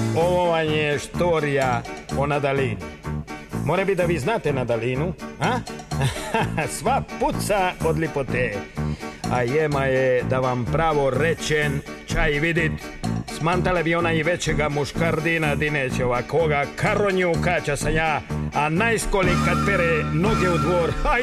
Ovo vam je štorija o Nadalini. More bi da vi znate Nadalinu, a? Sva puca od lipote. A jema je, da vam pravo rečen, čaj vidit, smantale bi ona i većega muškardina dinećeva, koga karonju kaća sam ja, a najskoli kad pere noge u dvor,